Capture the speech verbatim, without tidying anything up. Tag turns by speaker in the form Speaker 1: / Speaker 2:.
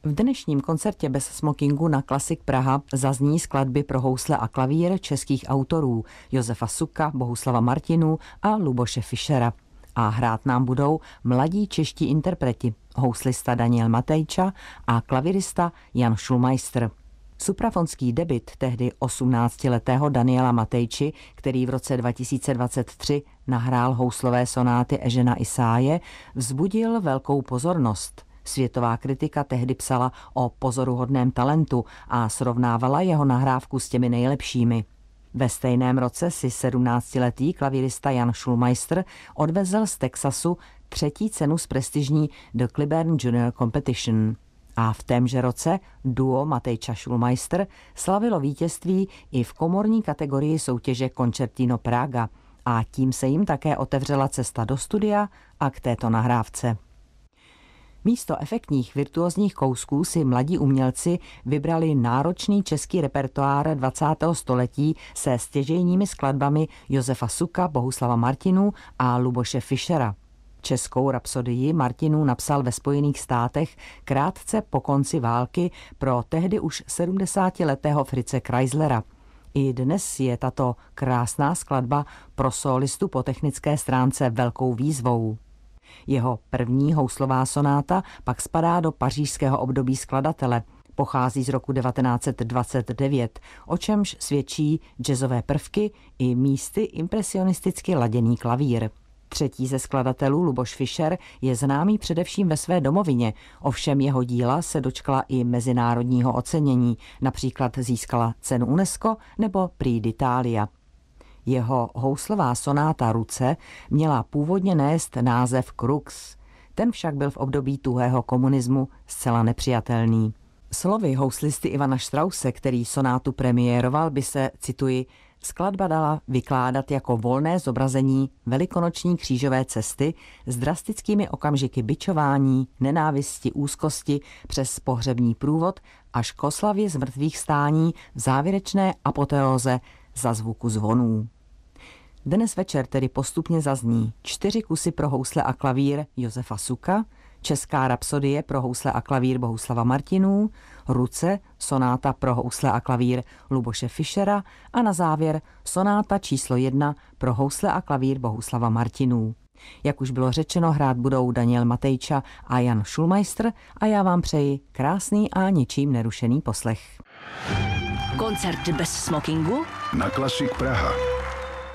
Speaker 1: V dnešním koncertě bez smokingu na Klasik Praha zazní skladby pro housle a klavír českých autorů Josefa Suka, Bohuslava Martinů a Luboše Fischera. A hrát nám budou mladí čeští interpreti, houslista Daniel Matejča a klavirista Jan Schulmeister. Suprafonský debut tehdy osmnáctiletého Daniela Matejči, který v roce dva tisíce dvacet tři nahrál houslové sonáty Ežena Isáje, vzbudil velkou pozornost. Světová kritika tehdy psala o pozoruhodném talentu a srovnávala jeho nahrávku s těmi nejlepšími. Ve stejném roce si sedmnáctiletý klavírista Jan Schulmeister odvezl z Texasu třetí cenu z prestižní The Cliburn Junior Competition. A v témže roce duo Matejča Schulmeister slavilo vítězství i v komorní kategorii soutěže Concertino Praga a tím se jim také otevřela cesta do studia a k této nahrávce. Místo efektních virtuózních kousků si mladí umělci vybrali náročný český repertoár dvacátého století se stěžejními skladbami Josefa Suka, Bohuslava Martinů a Luboše Fischera. Českou rapsodii Martinů napsal ve Spojených státech krátce po konci války pro tehdy už sedmdesátiletého Fritze Kreislera. I dnes je tato krásná skladba pro sólistu po technické stránce velkou výzvou. Jeho první houslová sonáta pak spadá do pařížského období skladatele. Pochází z roku devatenáct set dvacet devět, o čemž svědčí jazzové prvky i místy impresionisticky laděný klavír. Třetí ze skladatelů, Luboš Fischer, je známý především ve své domovině, ovšem jeho díla se dočkala i mezinárodního ocenění, například získala cenu UNESCO nebo Prix d'Italia. Jeho houslová sonáta Ruce měla původně nést název Crux, ten však byl v období tuhého komunismu zcela nepřijatelný. Slovy houslisty Ivana Strause, který sonátu premiéroval, by se, cituji, skladba dala vykládat jako volné zobrazení velikonoční křížové cesty s drastickými okamžiky bičování, nenávisti, úzkosti přes pohřební průvod až k oslavě zmrtvých stání v závěrečné apoteóze za zvuku zvonů. Dnes večer tedy postupně zazní čtyři kusy pro housle a klavír Josefa Suka, česká rapsodie pro housle a klavír Bohuslava Martinů, Ruce, sonáta pro housle a klavír Luboše Fischera a na závěr sonáta číslo jedna pro housle a klavír Bohuslava Martinů. Jak už bylo řečeno, hrát budou Daniel Matejča a Jan Schulmeister a já vám přeji krásný a ničím nerušený poslech.
Speaker 2: Koncert bez smokingu
Speaker 3: na Klasik Praha.